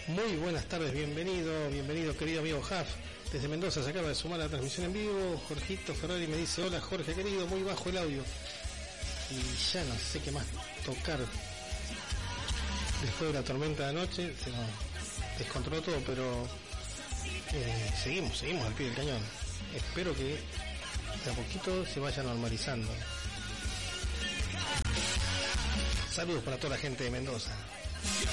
Muy buenas tardes, bienvenido querido amigo Jaf. Desde Mendoza se acaba de sumar a la transmisión en vivo. Jorgito Ferrari me dice: hola Jorge querido, muy bajo el audio. Y ya no sé qué más tocar. Después de la tormenta de anoche se nos descontroló todo, pero seguimos al pie del cañón. Espero que de a poquito se vaya normalizando. Saludos para toda la gente de Mendoza.